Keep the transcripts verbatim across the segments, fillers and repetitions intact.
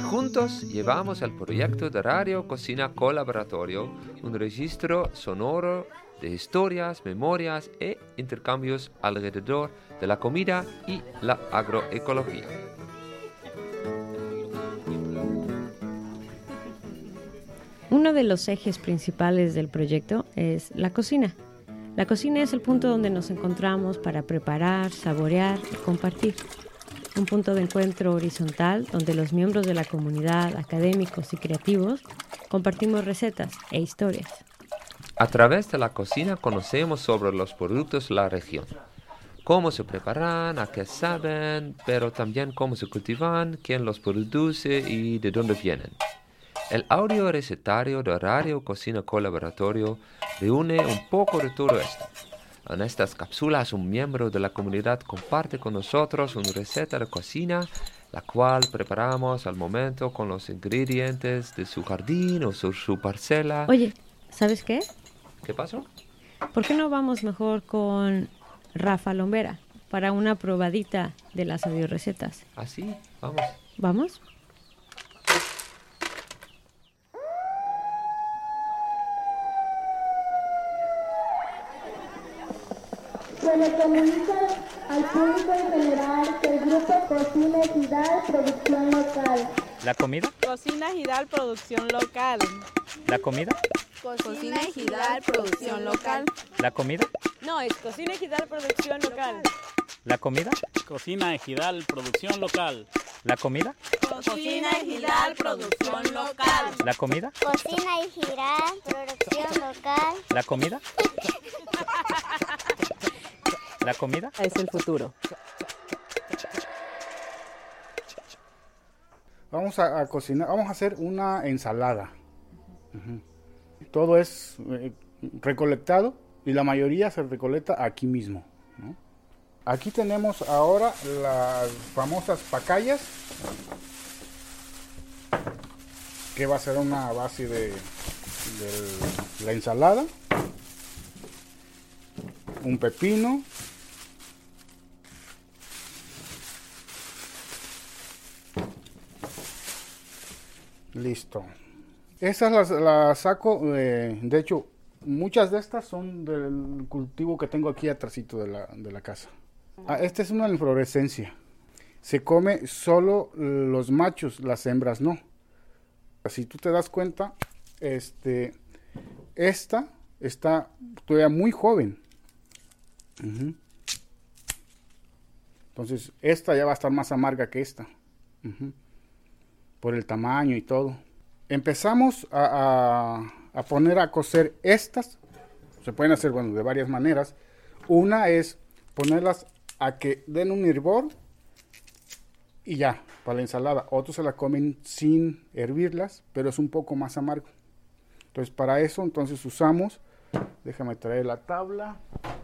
juntos llevamos el proyecto de Radio Cocina Colaboratorio, un registro sonoro de historias, memorias e intercambios alrededor de la comida y la agroecología. Uno de los ejes principales del proyecto es la cocina. La cocina es el punto donde nos encontramos para preparar, saborear y compartir. Un punto de encuentro horizontal donde los miembros de la comunidad, académicos y creativos, compartimos recetas e historias. A través de la cocina conocemos sobre los productos de la región, cómo se preparan, a qué saben, pero también cómo se cultivan, quién los produce y de dónde vienen. El audio recetario de Radio Cocina Colaboratorio reúne un poco de todo esto. En estas cápsulas, un miembro de la comunidad comparte con nosotros una receta de cocina, la cual preparamos al momento con los ingredientes de su jardín o su, su parcela. Oye, ¿sabes qué? ¿Qué pasó? ¿Por qué no vamos mejor con Rafa Lombera para una probadita de las audiorecetas? ¿Ah, sí? Vamos. ¿Vamos? Se le comunica al público en general que el grupo Cocina Ejidal Producción Local. ¿La comida? Cocina Ejidal Producción Local. ¿La comida? Cocina Ejidal Producción Local. ¿La comida? No, es Cocina Ejidal Producción Local. ¿La comida? Cocina Ejidal Producción Local. ¿La comida? Cocina Ejidal Producción Local. ¿La comida? Cocina Ejidal Producción Local. ¿La comida? ¿La comida? Es el futuro. Vamos a, a cocinar, vamos a hacer una ensalada. Uh-huh. Todo es eh, recolectado y la mayoría se recolecta aquí mismo, ¿no? Aquí tenemos ahora las famosas pacayas, que va a ser una base de, de la ensalada, un pepino, listo. Esas las, las saco, eh, de hecho, muchas de estas son del cultivo que tengo aquí atrásito de la, de la casa. Ah, esta es una inflorescencia. Se come solo los machos, las hembras no. Si tú te das cuenta, este, esta está todavía muy joven. Uh-huh. Entonces, esta ya va a estar más amarga que esta. Uh-huh. Por el tamaño y todo. Empezamos a, a, a poner a cocer estas. Se pueden hacer, bueno, de varias maneras. Una es ponerlas a que den un hervor y ya, para la ensalada. Otros se la comen sin hervirlas, pero es un poco más amargo. Entonces, para eso, entonces usamos, déjame traer la tabla.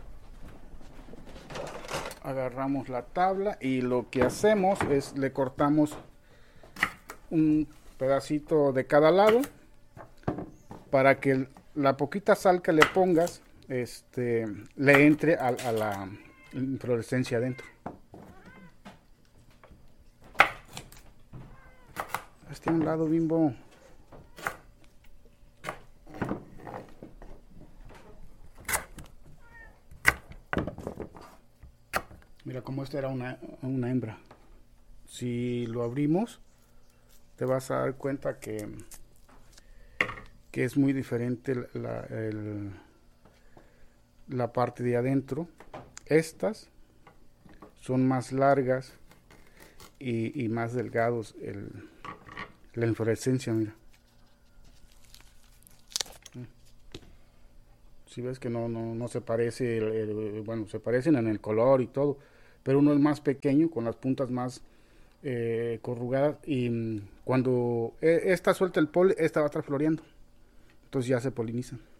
Agarramos la tabla y lo que hacemos es le cortamos un pedacito de cada lado para que la poquita sal que le pongas este, le entre a, a la inflorescencia adentro. Este a un lado, Bimbo. Mira como esta era una, una hembra. Si lo abrimos, te vas a dar cuenta que, que es muy diferente la, el, la parte de adentro. Estas son más largas y, y más delgados el, la inflorescencia, mira. Si ves que no, no, no se parece, el, el, bueno, se parecen en el color y todo, pero uno es más pequeño, con las puntas más eh, corrugadas, y cuando esta suelta el polen, esta va a estar floreando, entonces ya se polinizan.